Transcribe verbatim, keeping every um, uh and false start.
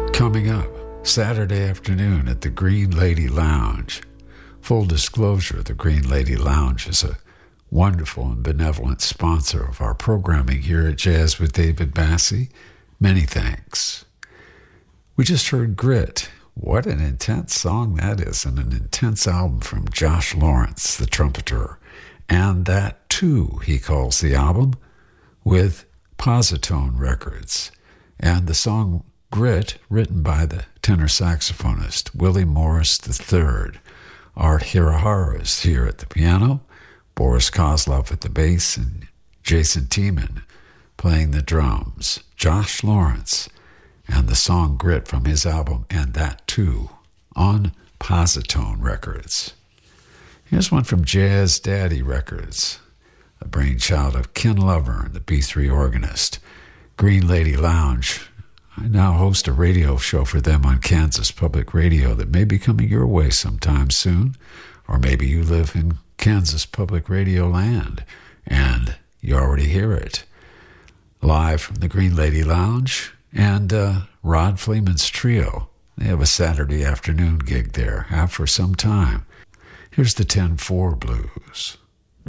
Coming up Saturday afternoon at the Green Lady Lounge. Full disclosure, the Green Lady Lounge is a wonderful and benevolent sponsor of our programming here at Jazz with David Massey. Many thanks. We just heard Grit. What an intense song that is, and an intense album from Josh Lawrence, the trumpeter. And that, too, he calls the album, with Positone Records. And the song Grit, written by the tenor saxophonist Willie Morris the third. Art Hirahara is here at the piano, Boris Kozlov at the bass, and Jason Tiemann playing the drums. Josh Lawrence and the song Grit from his album And That Too on Positone Records. Here's one from Jazz Daddy Records, a brainchild of Ken Lovern, the B three organist. Green Lady Lounge. I now host a radio show for them on Kansas Public Radio that may be coming your way sometime soon. Or maybe you live in Kansas Public Radio land and you already hear it. Live from the Green Lady Lounge and uh, Rod Fleeman's Trio. They have a Saturday afternoon gig there, have for some time. Here's the ten four Blues.